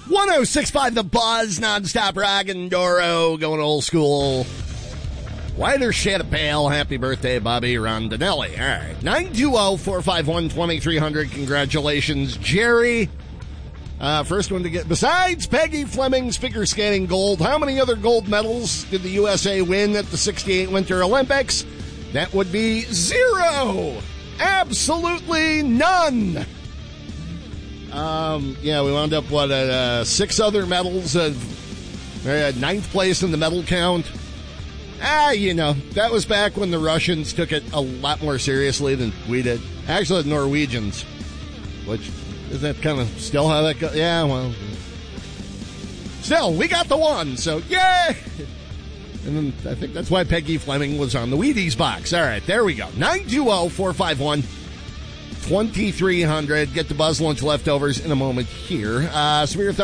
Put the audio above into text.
106.5 The Buzz, nonstop rock and Doro, going old school. Wider shade of pale. Happy birthday, Bobby Rondinelli. All right. 920-451-2300. Congratulations, Jerry. First one to get, besides Peggy Fleming's figure skating gold, how many other gold medals did the USA win at the 68 Winter Olympics? That would be 0. Absolutely none. Yeah, we wound up, 6 other medals. Ninth place in the medal count. That was back when the Russians took it a lot more seriously than we did. Actually, the Norwegians, which, is that kind of still how that goes? Yeah, well, still, we got the one, so yay! And then I think that's why Peggy Fleming was on the Wheaties box. All right, there we go. 920-451-2300. Get the Buzz Lunch leftovers in a moment here. Some of your thoughts